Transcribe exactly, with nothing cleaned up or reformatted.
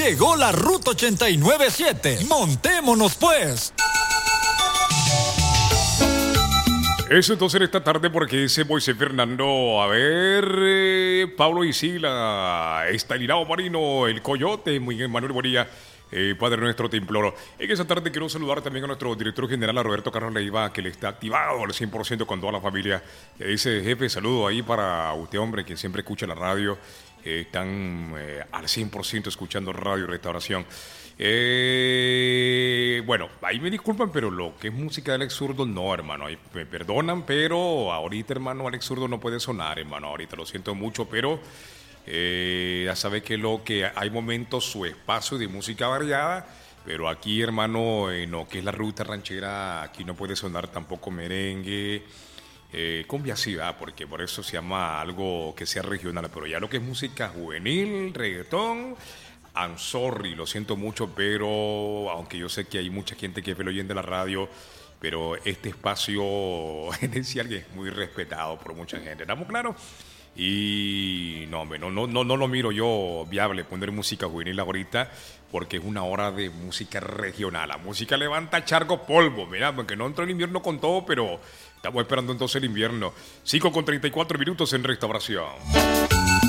Llegó la Ruta ochenta y nueve siete. Montémonos pues. Eso entonces esta tarde porque dice Moisés Fernando, a ver, eh, Pablo y Sila, Estalinao Marino, el Coyote, Miguel Manuel Bonilla, eh, Padre nuestro te imploro. En esa tarde quiero saludar también a nuestro director general, a Roberto Carlos Leiva, que le está activado al cien por ciento con toda la familia. Que dice, jefe, saludo ahí para usted, hombre, que siempre escucha la radio. Eh, están eh, al cien por ciento escuchando Radio Restauración. Eh, bueno, ahí me disculpan, pero lo que es música de Alex Zurdo, no, hermano. Ahí me perdonan, pero ahorita, hermano, Alex Zurdo no puede sonar, hermano. Ahorita lo siento mucho, pero eh, ya sabe que lo que hay momentos, su espacio de música variada. Pero aquí, hermano, en lo que es la ruta ranchera, aquí no puede sonar tampoco merengue. Eh, cumbia sí, ¿verdad? Porque por eso se llama algo que sea regional. Pero ya lo que es música juvenil, reggaetón. I'm sorry, lo siento mucho, pero aunque yo sé que hay mucha gente que lo oyen de la radio, pero este espacio gerencial es muy respetado por mucha gente, ¿estamos claros? Y no, no, no, no, no lo miro yo viable poner música juvenil ahorita, porque es una hora de música regional. La música levanta charco polvo, mira, porque no entró el invierno con todo, pero estamos esperando entonces el invierno. cinco con treinta y cuatro minutos en Restauración.